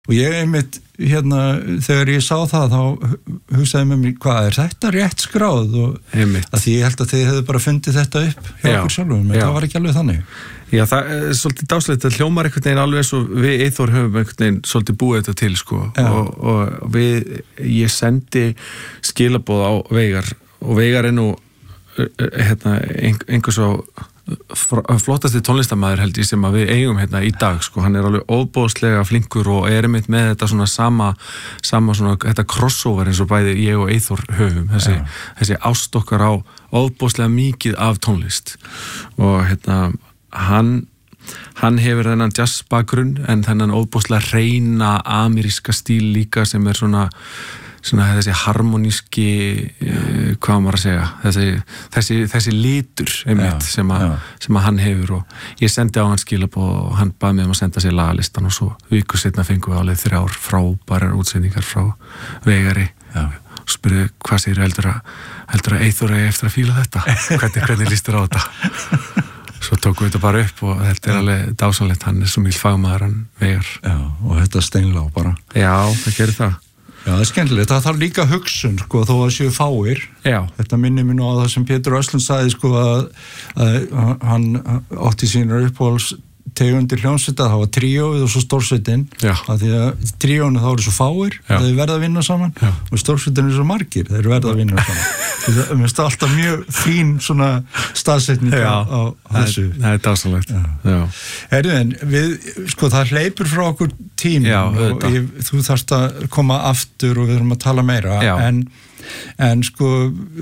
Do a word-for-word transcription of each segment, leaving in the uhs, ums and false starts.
og ég einmitt hérna, þegar ég sá það þá hugsaði með mér, hvað er þetta rétt skráð og einmitt. Að því ég held að þið hefðu bara fundið þetta upp hjá okkur sjálfum, en það var ekki alveg þannig. Já, það er svolítið dáslegt að hljómar einhvern veginn alveg eins og við Eyþór höfum einhvern veginn svolítið búið þetta til, sko, og, og við, ég sendi skilaboð á Veigar, og Veigar er nú, hérna, einhvers á flottasti tónlistarmaður held ég sem að við eigum hérna í dag, sko, hann er alveg óbóðslega flinkur og er einmitt með þetta svona sama, sama svona, þetta crossover eins og bæði ég og Eyþór höfum, þessi, þessi ást okkar á óbóðslega mikið af tónlist og hérna, hann hann hefur þennan jazz bakgrunn en þennan óbóðslega hreina ameríska stíl líka sem er svona svona þessi harmoníski uh, hvað maður að segja þessi, þessi, þessi litur einmitt, sem, a, sem að hann hefur og ég sendi á hann skilaboð og hann baði mig um að senda sér lagalistan og svo viku setna fengum við alveg þrjár frábærar útsendingar frá Veigari já. Og spurði hvað sér heldur að heldur að Eyþór eigi eftir að fíla þetta hvernig, hvernig líst þér á þetta svo tókum við þetta bara upp og þetta er alveg dásanlegt, hann er svo mjög fagmaður hann Veigar já, og þetta steinlá bara já, það gerir það Já, það er skemmtilegt. Það þarf líka hugsun, sko, þó að séu fáir. Já. Þetta minnir mér nú á það sem Pétur Östlund sagði, sko, að, að hann átti sínar uppáhalds tegundir hljómsveita, það var tríóið og svo stórsveitin. Já. Að því að tríóinu þá eru svo fáir, þeir verða að vinna saman. Já. Og stórsveitinu er svo margir, þeir verða að vinna saman. Það er mest alltaf mjög fín svona staðsetning á, á þessu. Það er dásanlegt. Já. Herðu en, við, sko, það hleypur frá okkur tími og ég, þú þarft að koma aftur og við þurfum að tala meira en, en sko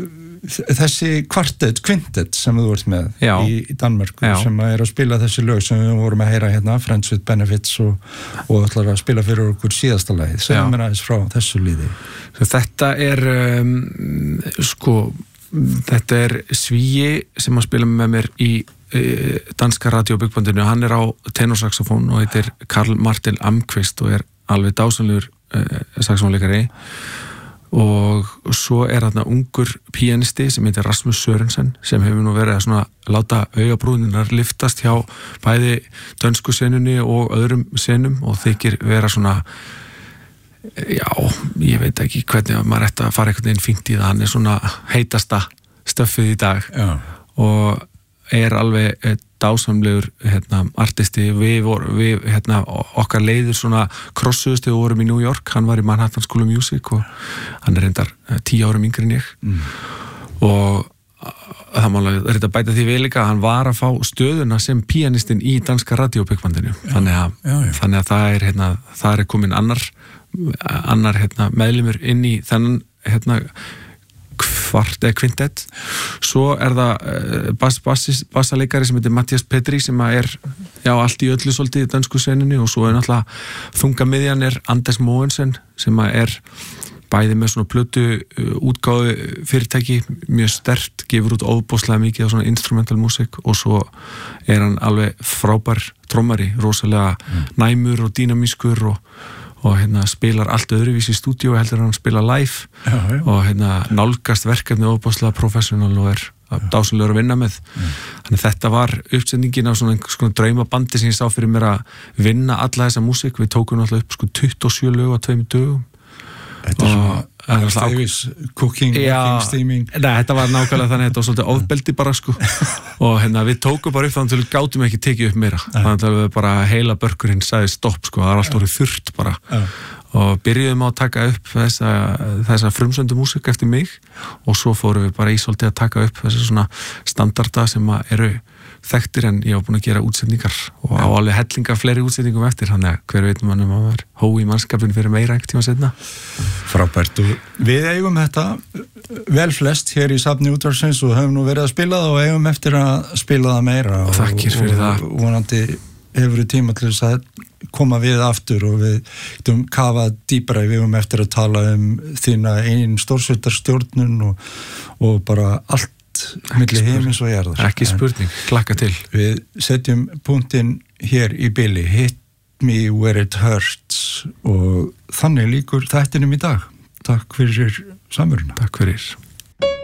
þessi kvartett, kvintett sem þú ert með í, í Danmörku Já. Sem er að spila þessi lög sem við vorum að heyra hérna Friends with Benefits og, og ætlar að spila fyrir okkur síðasta lagið segjum mér aðeins frá þessu líði Þetta er um, sko þetta er Svíi sem að spila með mér í danska radiobyggvandinu, hann er á tenorsaxofón og heitir Karl Martin Almqvist og er alveg dásanlegur uh, saxofónleikari og svo er þarna ungur píanisti sem heitir Rasmus Sørensen sem hefur nú verið að svona láta augabrúninar liftast hjá bæði dönsku senunni og öðrum senum og þykir vera svona já, ég veit ekki hvernig maður ætti að fara einhvern veginn fínt í það, hann er svona heitasta stöffið í dag já. Og er alveg dásamlegur hérna, artisti, við, vor, við hérna, okkar leiðir svona krossuðust þegar við vorum í New York, hann var í Manhattan School of Music og hann er reyndar tíu árum yngri en ég mm. og það má alveg þetta bæta því við líka, hann var að fá stöðuna sem píanistinn í danska radiobyggvandinu þannig að, já, já. Þannig að það er hérna, það er komin annar annar hérna, meðlimur inn í þennan hérna kvart eða kvintett svo er það bass, bass, bassaleikari sem heitir Mattias Petri sem er já, allt í öllu svolítið í dansku senunni og svo er náttúrulega þungamiðjan er Anders Mogensen sem er bæði með svona plötu útgáfu fyrirtæki mjög sterkt, gefur út óbóðslega mikið á svona instrumental músík og svo er hann alveg frábær trommari, rosalega mm. næmur og dýnamískur og og hérna spilar allt öðruvísi í stúdíu heldur hann spila live já, já. Og hérna nálgast verkefni óbáslega professional og er dásanlegur að vinna með mm. þannig þetta var uppsendingin á svona einhvers konar draumabandi sem ég sá fyrir mér að vinna alla þessa músík, við tókum alltaf upp sko tuttugu og sjö lög á tveimur dögum Þetta er svona Alex Davis, cooking, cooking, steaming Nei, þetta var nákvæmlega þannig, þetta var svolítið ofbeldi bara sko og hérna við tókum bara upp þannig til við gátum ekki tekið upp meira þannig að við bara heila börkurinn sagði stopp sko, það var alltaf orðið þurrt bara ja. Og byrjuðum á að taka upp þessa, þessa frumsöndu músík eftir mig og svo fórum við bara í svolítið að taka upp þessa svona standarda sem eru þekktir en ég var búin að gera útsendingar og á alveg hellinga fleiri útsendingum eftir þannig að hver veitum hann um að vera hó í mannskapin fyrir meira einhvern tíma setna Frábært og við eigum þetta vel flest hér í safni útvarpsins og höfum nú verið að spila það og eigum eftir að spila það meira og, Þakkir fyrir og, það og vonandi hefur við tíma til þess að koma við aftur og við getum kafað dýpra við eigum eftir að tala um þína einn stórsveitarstjórnun og, og bara allt milli heimins og jarðar. Ekki spurning, klakka til. Við setjum punktinn hér í bili, hit me where it hurts og þannig líkur þættinum í dag. Takk fyrir samveruna. Takk fyrir.